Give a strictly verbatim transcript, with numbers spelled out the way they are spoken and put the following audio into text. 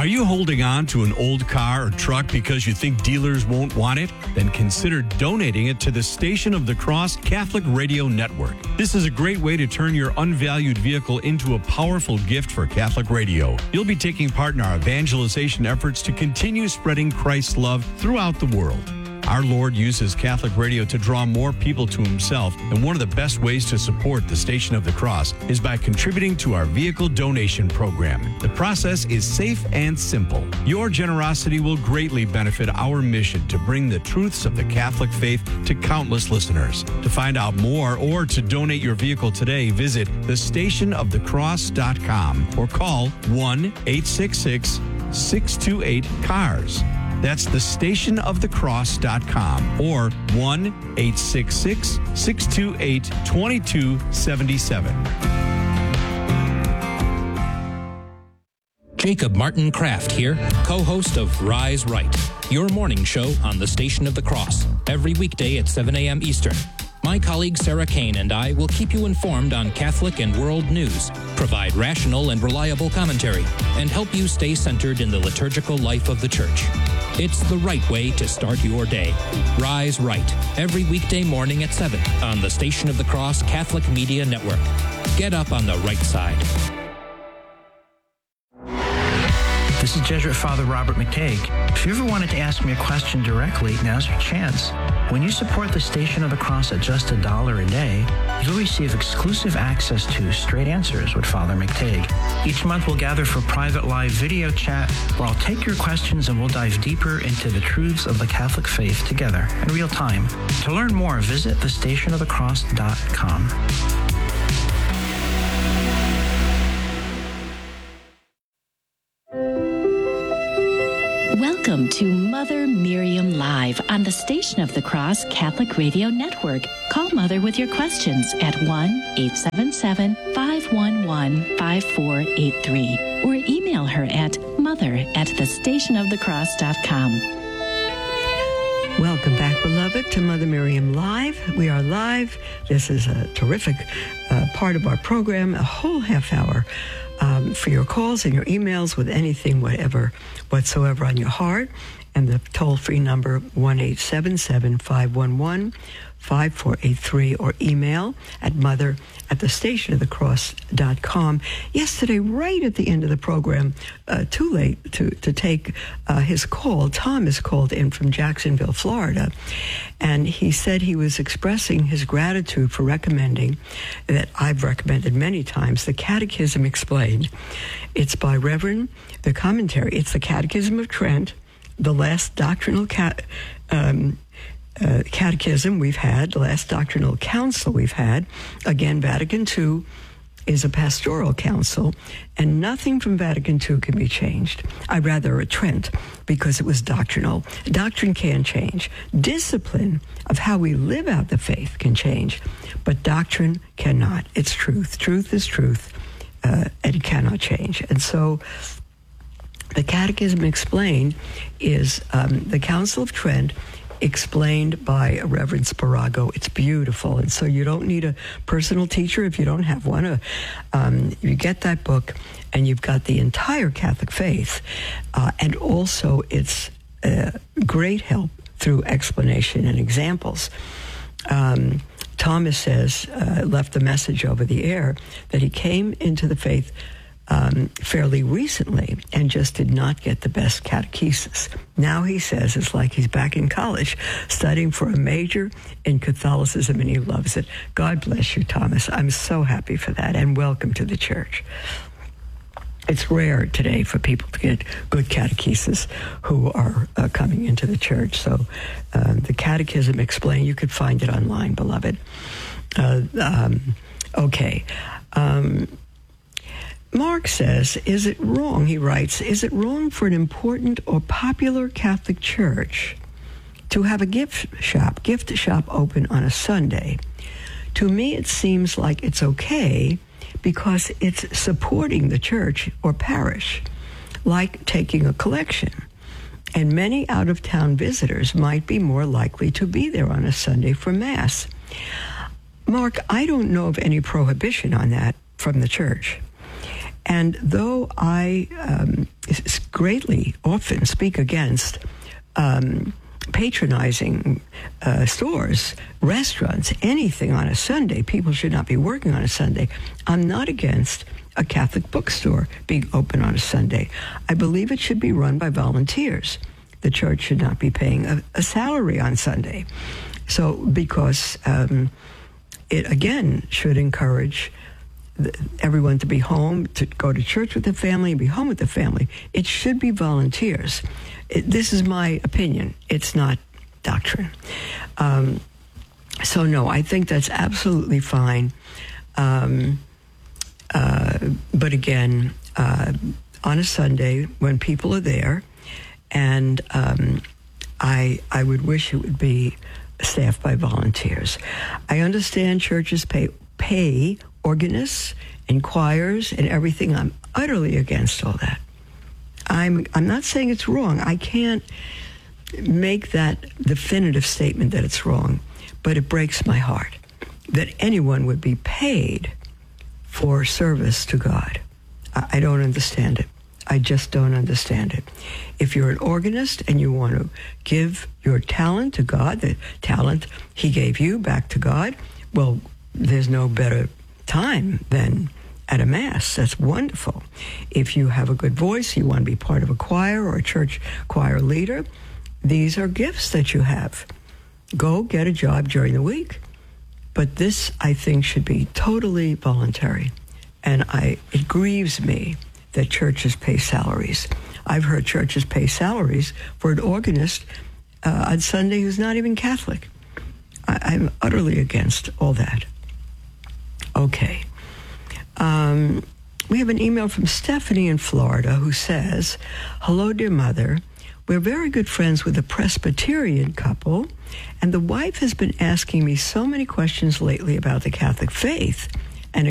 Are you holding on to an old car or truck because you think dealers won't want it? Then consider donating it to the Station of the Cross Catholic Radio Network. This is a great way to turn your unvalued vehicle into a powerful gift for Catholic radio. You'll be taking part in our evangelization efforts to continue spreading Christ's love throughout the world. Our Lord uses Catholic radio to draw more people to himself, and one of the best ways to support the Station of the Cross is by contributing to our vehicle donation program. The process is safe and simple. Your generosity will greatly benefit our mission to bring the truths of the Catholic faith to countless listeners. To find out more or to donate your vehicle today, visit the station of the cross dot com or call one eight six six, six two eight, C A R S. That's the station of the cross dot com or one eight six six, six two eight, two two seven seven. Jacob Martin Kraft here, co-host of Rise Right, your morning show on the Station of the Cross, every weekday at seven a.m. Eastern. My colleague Sarah Kane and I will keep you informed on Catholic and world news, provide rational and reliable commentary, and help you stay centered in the liturgical life of the Church. It's the right way to start your day. Rise Right, every weekday morning at seven on the Station of the Cross Catholic Media Network. Get up on the right side. This is Jesuit Father Robert McTague. If you ever wanted to ask me a question directly, now's your chance. When you support the Station of the Cross at just a dollar a day, you'll receive exclusive access to Straight Answers with Father McTague. Each month we'll gather for private live video chat where I'll take your questions and we'll dive deeper into the truths of the Catholic faith together in real time. To learn more, visit the station of the cross dot com. Welcome to Mother Miriam Live on the Station of the Cross Catholic Radio Network. Call Mother with your questions at one eight seven seven, five one one, five four eight three or email her at mother at the station of the cross dot com. Welcome back, beloved, to Mother Miriam Live. We are live. This is a terrific uh, part of our program, a whole half hour um, for your calls and your emails with anything, whatever, whatsoever on your heart. And the toll-free number, one eight seven seven, five one one, five four eight three, or email at mother at the station of the cross dot com. Yesterday, right at the end of the program, uh, too late to, to take uh, his call, Thomas called in from Jacksonville, Florida, and he said he was expressing his gratitude for recommending, that I've recommended many times, the Catechism Explained. It's by Reverend, the commentary, it's the Catechism of Trent, the last doctrinal cat, um, uh, catechism we've had, the last doctrinal council we've had. Again, Vatican Two is a pastoral council, and nothing from Vatican Two can be changed. I'd rather a Trent, because it was doctrinal. Doctrine can change. Discipline of how we live out the faith can change, but doctrine cannot. It's truth. Truth is truth, uh, and it cannot change. And so the Catechism Explained is um, the Council of Trent explained by Reverend Sparago. It's beautiful, and so you don't need a personal teacher if you don't have one. Uh, um, you get that book, and you've got the entire Catholic faith, uh, and also it's uh, great help through explanation and examples. Um, Thomas says, uh, left the message over the air, that he came into the faith Um, fairly recently and just did not get the best catechesis. Now he says it's like he's back in college studying for a major in Catholicism, and he loves it. God bless you, Thomas. I'm so happy for that, and welcome to the church. It's rare today for people to get good catechesis who are uh, coming into the church. So uh, the Catechism Explained, you could find it online, beloved. Uh, um, okay. Um, Mark says, is it wrong, he writes, is it wrong for an important or popular Catholic church to have a gift shop, gift shop open on a Sunday? To me, it seems like it's okay because it's supporting the church or parish, like taking a collection. And many out-of-town visitors might be more likely to be there on a Sunday for Mass. Mark, I don't know of any prohibition on that from the church. And though I um, greatly often speak against um, patronizing uh, stores, restaurants, anything on a Sunday. People should not be working on a Sunday. I'm not against a Catholic bookstore being open on a Sunday. I believe it should be run by volunteers. The church should not be paying a, a salary on Sunday. So, because um, it, again, should encourage the, everyone to be home, to go to church with the family, and be home with the family. It should be volunteers. It, this is my opinion. It's not doctrine. Um, so, no, I think that's absolutely fine. Um, uh, but again, uh, on a Sunday, when people are there, and um, I I would wish it would be staffed by volunteers. I understand churches pay pay organists and choirs and everything. I'm utterly against all that. I'm I'm not saying it's wrong. I can't make that definitive statement that it's wrong, but it breaks my heart that anyone would be paid for service to God. I, I don't understand it. I just don't understand it. If you're an organist and you want to give your talent to God, the talent he gave you back to God, well, there's no better time than at a Mass. That's wonderful. If you have a good voice, you want to be part of a choir or a church choir leader, these are gifts that you have. Go get a job during the week. But this, I think, should be totally voluntary. And I it grieves me that churches pay salaries. I've heard churches pay salaries for an organist uh, on Sunday who's not even Catholic. I, I'm utterly against all that. Okay. Um, we have an email from Stephanie in Florida who says, "Hello, dear mother. We're very good friends with a Presbyterian couple, and the wife has been asking me so many questions lately about the Catholic faith.